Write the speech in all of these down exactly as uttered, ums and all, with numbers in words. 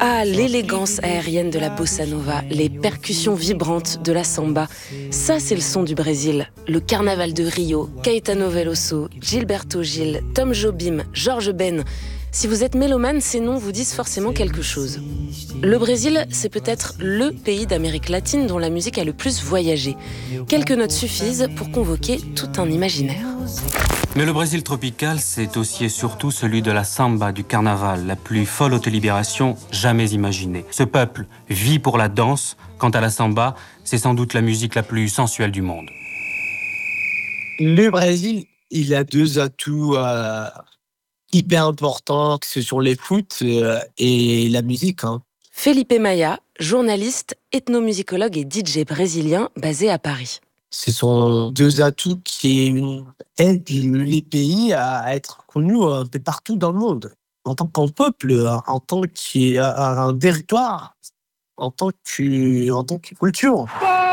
Ah, l'élégance aérienne de la bossa nova, les percussions vibrantes de la samba. Ça, c'est le son du Brésil. Le carnaval de Rio, Caetano Veloso, Gilberto Gil, Tom Jobim, George Ben. Si vous êtes mélomane, ces noms vous disent forcément quelque chose. Le Brésil, c'est peut-être le pays d'Amérique latine dont la musique a le plus voyagé. Quelques notes suffisent pour convoquer tout un imaginaire. Mais le Brésil tropical, c'est aussi et surtout celui de la samba, du carnaval, la plus folle autolibération jamais imaginée. Ce peuple vit pour la danse. Quant à la samba, c'est sans doute la musique la plus sensuelle du monde. Le Brésil, il a deux atouts euh, hyper importants, ce sont les foot euh, et la musique. Hein. Felipe Maia, journaliste, ethnomusicologue et D J brésilien basé à Paris. Ce sont deux atouts qui aident les pays à être connus un peu partout dans le monde. En tant qu'un peuple, en tant qu'un territoire, en tant que, en tant que culture.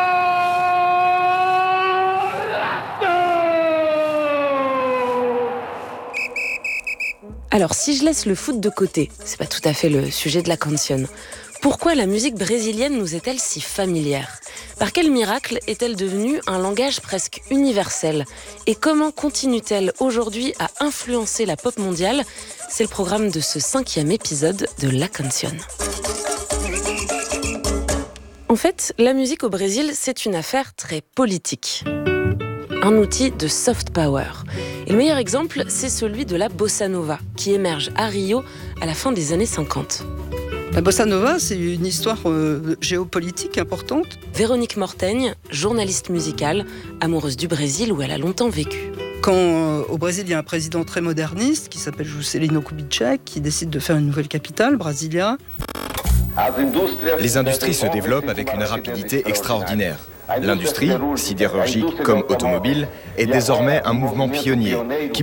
Alors, si je laisse le foot de côté, c'est pas tout à fait le sujet de la canción. Pourquoi la musique brésilienne nous est-elle si familière ? Par quel miracle est-elle devenue un langage presque universel ? Et comment continue-t-elle aujourd'hui à influencer la pop mondiale ? C'est le programme de ce cinquième épisode de La Canción. En fait, la musique au Brésil, c'est une affaire très politique. Un outil de soft power. Et le meilleur exemple, c'est celui de la bossa nova, qui émerge à Rio à la fin des années cinquante. La bossa nova, c'est une histoire euh, géopolitique importante. Véronique Mortaigne, journaliste musicale, amoureuse du Brésil où elle a longtemps vécu. Quand euh, au Brésil, il y a un président très moderniste qui s'appelle Juscelino Kubitschek, qui décide de faire une nouvelle capitale, Brasilia. Les industries se développent avec une rapidité extraordinaire. L'industrie, sidérurgique comme automobile, est désormais un mouvement pionnier qui